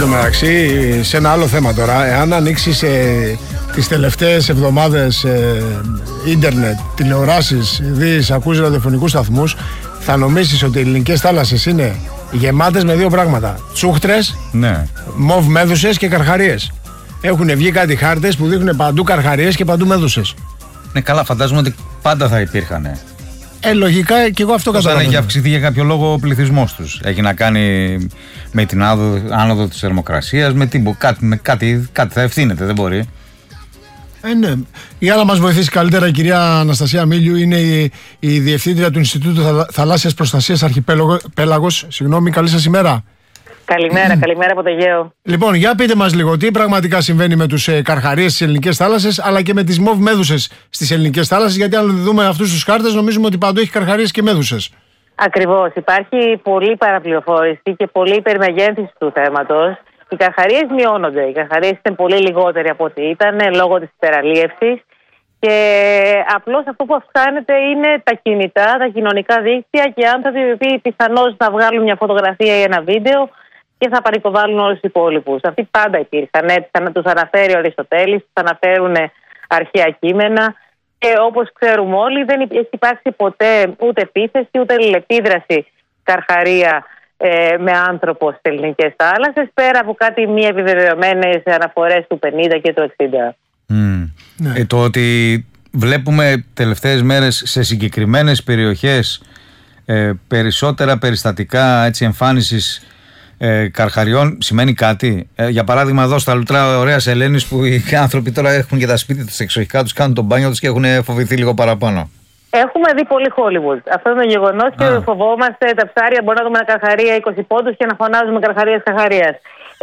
τω μεταξύ, σε ένα άλλο θέμα τώρα, εάν ανοίξεις τις τελευταίες εβδομάδες ίντερνετ, τηλεοράσεις, δεις, ακούς ραδιοφωνικούς σταθμούς, θα νομίσεις ότι οι ελληνικές θάλασσες είναι γεμάτες με δύο πράγματα. Τσούχτρες, ναι, μοβ μέδουσες και καρχαρίες. Έχουν βγει κάτι χάρτες που δείχνουν παντού καρχαρίες και παντού μέδουσες. Ναι, καλά, φαντάζομαι ότι πάντα θα υπήρχαν. Λογικά και εγώ αυτό καταλαβαίνω. Αν έχει αυξηθεί για κάποιο λόγο ο πληθυσμός τους. Έχει να κάνει με την άνοδο της θερμοκρασίας, κάτι θα ευθύνεται, δεν μπορεί. Ναι. Για να μας βοηθήσει καλύτερα η κυρία Αναστασία Μίλιου, είναι η Διευθύντρια του Ινστιτούτου Θαλάσσιας Προστασίας Αρχιπέλαγος. Συγγνώμη, καλή σας ημέρα. Καλημέρα από το Αιγαίο. Λοιπόν, για πείτε μας λίγο τι πραγματικά συμβαίνει με τους καρχαρίες στις ελληνικές θάλασσες, αλλά και με τις μοβ μέδουσες στις ελληνικές θάλασσες, γιατί αν δούμε αυτούς τους χάρτες νομίζουμε ότι παντού έχει καρχαρίες και μέδουσες. Ακριβώς. Υπάρχει πολλή παραπληροφόρηση και πολλή υπερμεγένθηση του θέματος. Οι καρχαρίες μειώνονται. Οι καρχαρίες είναι πολύ λιγότεροι από ό,τι ήταν λόγω της υπεραλίευσης. Και απλώς αυτό που αυξάνεται είναι τα κινητά, τα κοινωνικά δίκτυα και άνθρωποι οι οποίοι πιθανώς θα βγάλουν μια φωτογραφία ή ένα βίντεο και θα παρικοβάλουν όλους τους υπόλοιπους. Αυτοί πάντα υπήρχαν. Τους αναφέρει ο Αριστοτέλης, τους αναφέρουν αρχαία κείμενα. Και όπως ξέρουμε όλοι, δεν έχει υπάρξει ποτέ ούτε επίθεση ούτε αλληλεπίδραση καρχαρία με άνθρωπο στις ελληνικές θάλασσες, πέρα από κάτι μη επιβεβαιωμένες αναφορές του 50 και του 60. Ναι. Το ότι βλέπουμε τελευταίες μέρες σε συγκεκριμένες περιοχές περισσότερα περιστατικά εμφάνισης καρχαριών σημαίνει κάτι. Για παράδειγμα, εδώ στα Λουτρά Ωραίας Ελένης, που οι άνθρωποι τώρα έχουν και τα σπίτια τους εξοχικά, τους κάνουν τον μπάνιο τους και έχουν φοβηθεί λίγο παραπάνω. Έχουμε δει πολύ Hollywood. Αυτό είναι το γεγονός και φοβόμαστε τα ψάρια. Μπορεί να δούμε ένα καρχαρία 20 πόντους και να φωνάζουμε καρχαρίας.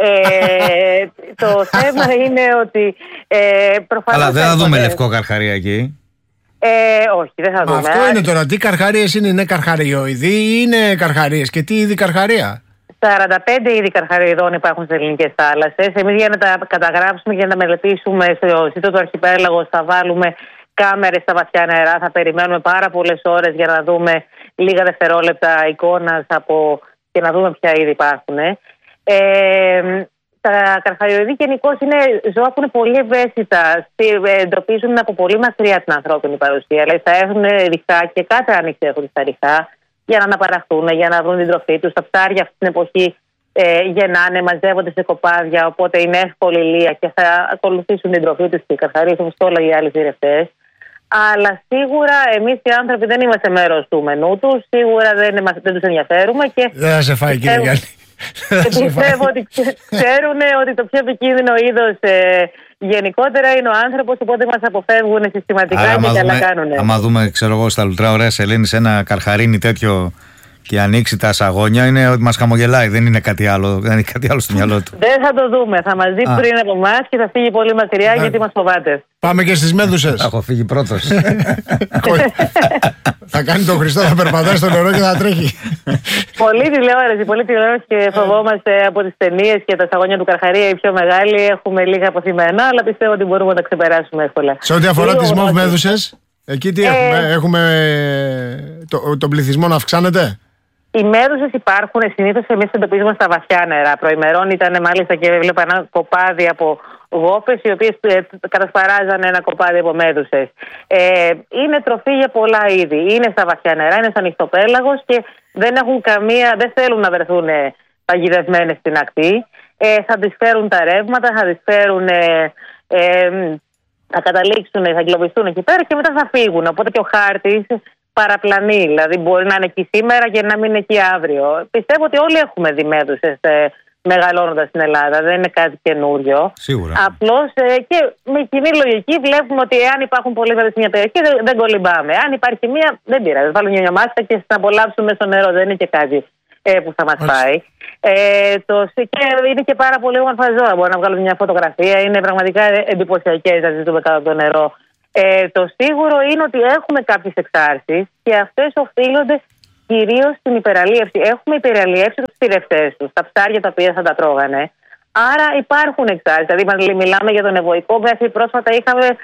Το θέμα είναι ότι προφανώς. Αλλά δεν θα δούμε λευκό καρχαρία εκεί. Όχι, δεν θα δούμε. Αυτό είναι τώρα. Τι καρχαρίες είναι καρχαριοειδή ή είναι καρχαρίες και τι είδη καρχαρία? 45 είδη καρχαριοειδών υπάρχουν στις ελληνικές θάλασσες. Εμείς για να τα καταγράψουμε και να τα μελετήσουμε στο σίτο του Αρχιπέλαγος θα βάλουμε κάμερες στα βαθιά νερά. Θα περιμένουμε πάρα πολλές ώρες για να δούμε λίγα δευτερόλεπτα εικόνας και να δούμε ποια είδη υπάρχουν. Τα καρχαριοειδή γενικώς είναι ζώα που είναι πολύ ευαίσθητα. Εντοπίζουν από πολύ μακριά την ανθρώπινη παρουσία. Δηλαδή θα έχουν ρηχά και κάθε άνοιξη έχουν στα ρηχά για να αναπαραχθούν, για να βρουν την τροφή τους. Τα ψάρια αυτή την εποχή γεννάνε, μαζεύονται σε κοπάδια, οπότε είναι εύκολη ηλία και θα ακολουθήσουν την τροφή τους και οι καρχαρίες όπως και όλα οι άλλες διρευτές. Αλλά σίγουρα εμείς οι άνθρωποι δεν είμαστε μέρος του μενού τους, σίγουρα δεν τους ενδιαφέρουμε και δεν θα σε φάει, κύριε Γιάννη. Και πιστεύω ότι ξέρουν ότι το πιο επικίνδυνο είδος γενικότερα είναι ο άνθρωπος, οπότε μας αποφεύγουν συστηματικά. Άρα, και καλά κάνουν. Άμα δούμε, ξέρω εγώ, στα Λουτρά Ωραίας Ελένης ένα καρχαρίνι τέτοιο και ανοίξει τα σαγόνια, είναι ότι μας χαμογελάει, δεν είναι κάτι άλλο, δεν είναι κάτι άλλο στο μυαλό του. Δεν θα το δούμε, θα μας δει πριν από εμάς και θα φύγει πολύ μακριά γιατί μας φοβάται. Πάμε και στις μέδουσες. Έχω φύγει πρώτος. Θα κάνει τον Χριστό, θα περπατάει στο νερό και θα τρέχει. Πολύ τηλεόραση και φοβόμαστε από τις ταινίες και τα σαγόνια του καρχαρία. Οι πιο μεγάλοι έχουμε λίγα αποθυμένα, αλλά πιστεύω ότι μπορούμε να τα ξεπεράσουμε εύκολα. Σε ό,τι αφορά τις μοβ μέδουσες, εκεί τι έχουμε τον πληθυσμό να αυξάνεται? Οι μέδουσες υπάρχουν, συνήθως εμείς εντοπίζουμε στα βαθιά νερά. Προημερών ήταν μάλιστα και έβλεπα ένα κοπάδι από γόπες οι οποίες κατασπαράζανε ένα κοπάδι από μέδουσες. Είναι τροφή για πολλά είδη. Είναι στα βαθιά νερά, είναι στο ανοιχτοπέλαγος και δεν θέλουν να βρεθούν παγιδευμένες στην ακτή. Θα τις φέρουν τα ρεύματα, θα τις φέρουν, θα καταλήξουν, θα εγκλωβιστούν εκεί πέρα και μετά θα φύγουν. Οπότε και ο χάρτης παραπλανεί, δηλαδή μπορεί να είναι εκεί σήμερα και να μην είναι εκεί αύριο. Πιστεύω ότι όλοι έχουμε δει μέδουσες μεγαλώνοντας στην Ελλάδα, δεν είναι κάτι καινούριο. Σίγουρα. Απλώς και με κοινή λογική βλέπουμε ότι εάν υπάρχουν πολλοί μέδουσες σε μια περιοχή δεν κολυμπάμε. Αν υπάρχει μία, δεν πειράζει. Βάλουμε μια μάσκα και να απολαύσουμε στο νερό. Δεν είναι και κάτι που θα μας πάει. Και είναι και πάρα πολύ όμορφα ζώα. Μπορούμε να βγάλουμε μια φωτογραφία. Είναι πραγματικά εντυπωσιακές να ζητούμε κάτω από το νερό. Το σίγουρο είναι ότι έχουμε κάποιες εξάρσεις και αυτές οφείλονται κυρίως στην υπεραλίευση. Έχουμε υπεραλιεύσει τους θηρευτές τους, τα ψάρια τα οποία θα τα τρώγανε. Άρα υπάρχουν εξάρσεις. Δηλαδή, μιλάμε για τον ευωικό. Μέχρι πρόσφατα είχαμε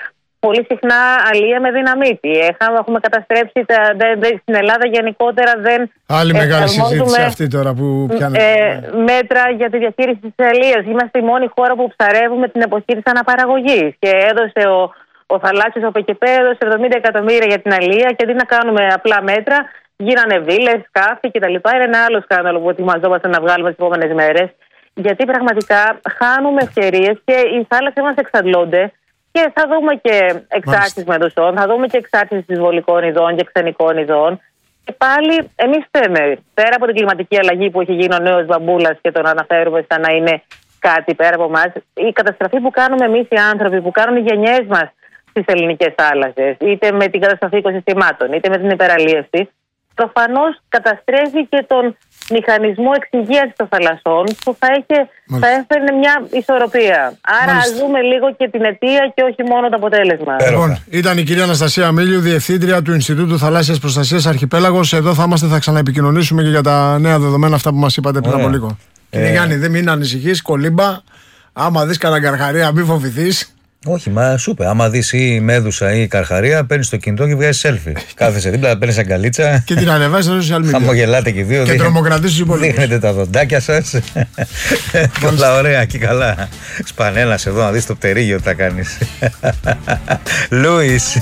πολύ συχνά αλεία με δυναμίτη. Έχουμε καταστρέψει στην Ελλάδα γενικότερα δεν. Άλλη μεγάλη συζήτηση αυτή τώρα που πιάνει. Μέτρα για τη διαχείριση της αλείας. Είμαστε η μόνη χώρα που ψαρεύουμε την εποχή της αναπαραγωγής. Και έδωσε ο θαλάσσιος ΟΠΕΚΕΠ έδωσε 70 εκατομμύρια για την αλεία και αντί να κάνουμε απλά μέτρα, γίνανε βίλες, σκάφη κτλ. Είναι ένα άλλο σκάνδαλο που ετοιμαζόμαστε να βγάλουμε τις επόμενες μέρες. Γιατί πραγματικά χάνουμε ευκαιρίες και οι θάλασσες μας εξαντλούνται. Και θα δούμε και εξάρτηση μετουσών, θα δούμε και εξάρτηση εισβολικών ειδών και ξενικών ειδών. Και πάλι εμείς θέμε, πέρα από την κλιματική αλλαγή που έχει γίνει ο νέος μπαμπούλας και τον αναφέρουμε σαν να είναι κάτι πέρα από εμάς, η καταστροφή που κάνουμε εμείς οι άνθρωποι, που κάνουν οι γενιές μας στις ελληνικές θάλασσες, είτε με την καταστροφή οικοσυστημάτων, είτε με την υπεραλίευση, προφανώς καταστρέφει και τον μηχανισμό εξυγίανσης των θαλασσών που θα έφερνε μια ισορροπία. Άρα ας δούμε λίγο και την αιτία και όχι μόνο το αποτέλεσμα. Λοιπόν, ήταν η κυρία Αναστασία Αμίλιου, Διευθύντρια του Ινστιτούτου Θαλάσσιας Προστασίας Αρχιπέλαγος. Εδώ θα είμαστε, θα ξαναεπικοινωνήσουμε και για τα νέα δεδομένα αυτά που μας είπατε πριν από λίγο. Κύριε Γιάννη, δεν μην ανησυχείς, κολύμπα. Άμα δεις κανένα καρχαρία, μην φοβηθείς. Όχι, μα σου είπε. Άμα δεις ή μέδουσα ή καρχαρία, παίρνεις το κινητό και βγάζεις selfie. Κάθεσαι δίπλα, παίρνεις αγκαλίτσα. Και την ανεβάζεις στα social media. Χαμογελάτε και δύο. Και τρομοκρατείς τους υπόλοιπους. Δείχνετε τα δοντάκια σας. Όλα ωραία και καλά. Σπανέλας εδώ να δεις το πτερίγιο τι θα κάνεις. Λούις.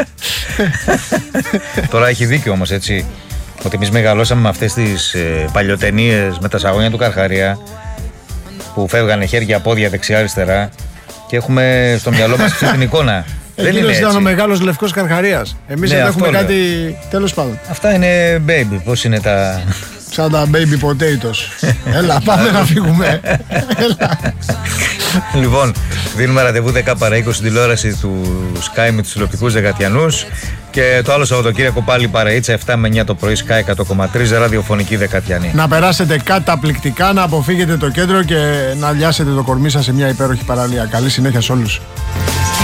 Τώρα έχει δίκιο όμως, έτσι. Ότι εμείς μεγαλώσαμε με αυτές τις παλιοτενίες με τα σαγόνια του Καρχαρία που φεύγανε χέρια, πόδια, δεξιά-αριστερά. Και έχουμε στο μυαλό μας αυτή την εικόνα. Εκείνος ήταν ο μεγάλος λευκός Καρχαρίας. Εμείς εδώ έχουμε κάτι. Τέλος πάντων. Αυτά είναι baby. Πώς είναι τα. Σαν τα baby potatoes. Έλα, πάμε να φύγουμε. Έλα. Λοιπόν, δίνουμε ραντεβού 10 παρά 20 στην τηλεόραση του Sky με τους τηλεοπτικούς Δεκατιανούς. Και το άλλο Σαββατοκύριακο πάλι παραίτσα 7 με 9 το πρωί Sky 100,3 ραδιοφωνική Δεκατιανή. Να περάσετε καταπληκτικά, να αποφύγετε το κέντρο και να λιάσετε το κορμί σας σε μια υπέροχη παραλία. Καλή συνέχεια σε όλους.